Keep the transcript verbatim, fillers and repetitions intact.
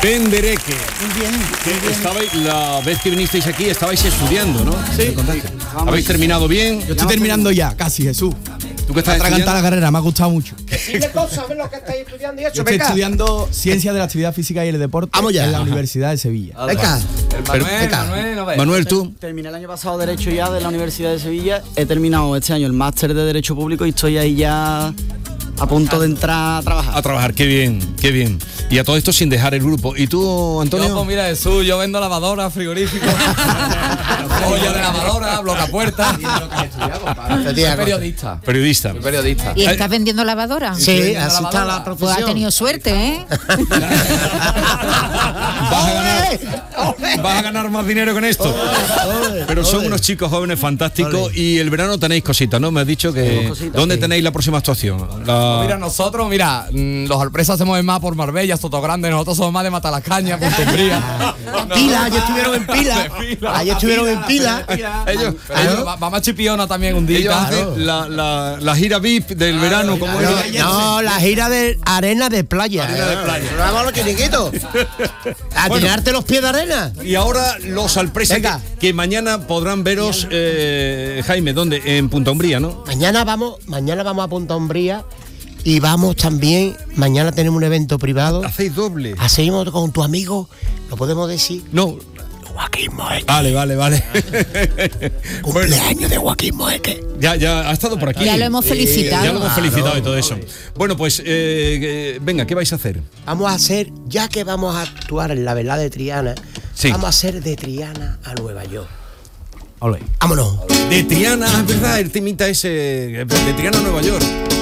Pendereque. Muy bien, muy bien. Estabais, la vez que vinisteis aquí, estabais estudiando, ¿no? Sí. ¿Habéis terminado bien? Yo estoy terminando ya, casi, Jesús. ¿Tú qué estás Atragantar estudiando? la carrera, me ha gustado mucho. Dime cosas, ¿sabes lo que estáis estudiando y eso? Yo estoy Venga. estudiando Ciencias de la Actividad Física y el Deporte Vamos ya. en la Universidad de Sevilla. Venga. Pero- Manuel, Manuel, no ves. Manuel, tú. Terminé el año pasado Derecho ya de la Universidad de Sevilla. He terminado este año el máster de Derecho Público y estoy ahí ya a punto de entrar a trabajar. A trabajar, qué bien, qué bien. Y a todo esto sin dejar el grupo. ¿Y tú, Antonio? Yo, pues mira, Jesús, yo vendo lavadoras, frigoríficos, olla de lavadora, blocapuertas. Soy periodista. Periodista. Soy periodista. ¿Y estás vendiendo lavadora? Sí, así está la Pues profesión. has tenido suerte, ¿eh? Vas a ganar, vas a ganar más dinero con esto. Pero son unos chicos jóvenes fantásticos y el verano tenéis cositas, ¿no? Me has dicho que... Tenemos cositas, ¿Dónde sí. tenéis la próxima actuación? La- Mira, nosotros, mira, mm, los sorpresas se mueven más por Marbella, Sotogrande, nosotros somos más de Matalascaña, Punta Umbría. Pila, ayer estuvieron en Pila. Ayer estuvieron en Pila. Ellos, Pero ellos, va- vamos a Chipiona también un día. ellos hacen la, la, la gira V I P del verano, como No, es. no, la gira de arena de playa. Arena de playa. No vamos a los chiringuitos. A Bueno. tirarte los pies de arena. Y ahora los sorpresas que, Venga. que mañana podrán veros, eh, Jaime, ¿dónde? En Punta Umbría, ¿no? Mañana vamos, mañana vamos a Punta Umbría y vamos también, mañana tenemos un evento privado. Hacéis doble. Hacemos con tu amigo, lo podemos decir, No. Joaquín Moeque. Vale, vale, vale. Bueno, Cumpleaños de Joaquín Moeque. ya, ya ha estado por aquí. Ya lo hemos Eh, felicitado. Ya lo hemos felicitado y todo eso. Bueno, pues, eh, eh, venga, ¿qué vais a hacer? Vamos a hacer, ya que vamos a actuar en la velada de Triana, Sí. vamos a hacer de Triana a Nueva York. Ole. Vámonos. De Triana, es verdad, el temita ese, de Triana a Nueva York.